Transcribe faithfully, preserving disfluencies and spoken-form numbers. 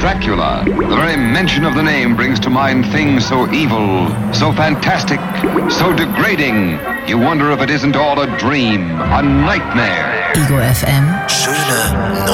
Dracula. The very mention of the name brings to mind things so evil, so fantastic, so degrading. You wonder if it isn't all a dream, a nightmare. Ego F M. Schöne